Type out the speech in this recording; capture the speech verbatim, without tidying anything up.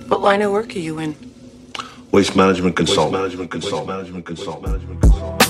What line of work are you in? Waste management consultant. Waste management consultant. Waste management consultant.